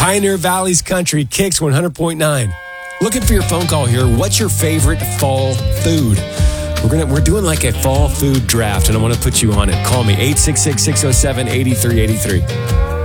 Pioneer Valley's Country, Kicks 100.9. Looking for your phone call here. What's your favorite fall food? We're doing like a fall food draft, and I want to put you on it. Call me, 866-607-8383.